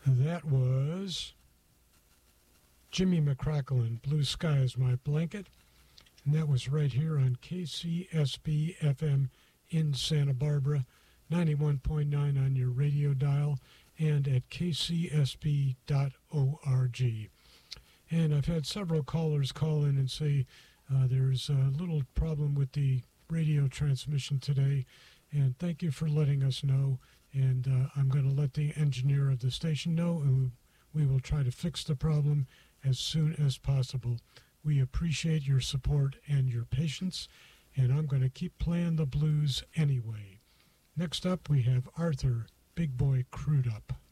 That was Jimmy McCracklin, Blue Sky is My Blanket. And that was right here on KCSB FM in Santa Barbara, 91.9 on your radio dial, and at kcsb.org. And I've had several callers call in and say there's a little problem with the radio transmission today, and thank you for letting us know. And I'm going to let the engineer of the station know, and we will try to fix the problem as soon as possible. We appreciate your support and your patience, and I'm going to keep playing the blues anyway. Next up, we have Arthur, Big Boy Crewed Up.